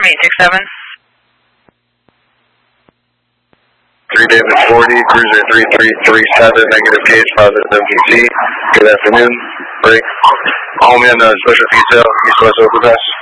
867. 3 David 40, Cruiser 3337, negative gauge, positive MPC. Good afternoon. Break. Home in special detail, East West overpass.